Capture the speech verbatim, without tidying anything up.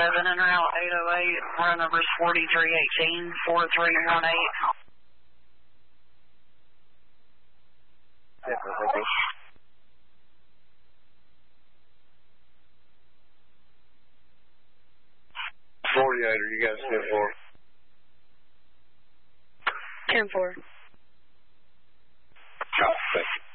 seven and route eight oh eight. Row number is forty-three eighteen, four three one eight. forty-eight, are you guys ten four? ten four. Copy, thank you.